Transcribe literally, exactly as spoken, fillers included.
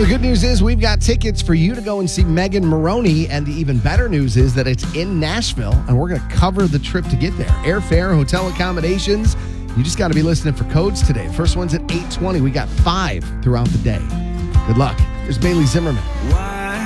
the good news is we've got tickets for you to go and see Megan Moroney, and the even better news is that it's in Nashville, and we're going to cover the trip to get there. Airfare, hotel accommodations. You just got to be listening for codes today. First one's at eight twenty. We got five throughout the day. Good luck. There's Bailey Zimmerman. Why?